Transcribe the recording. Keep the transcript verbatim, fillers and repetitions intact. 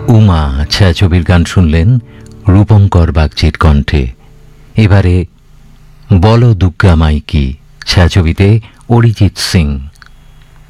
উমা ছায়াছবির গান শুনলেন রূপঙ্কর বাগচির কণ্ঠে। এবারে বলো দুর্গা মাই কি ছায়াছবিতে অরিজিৎ সিং।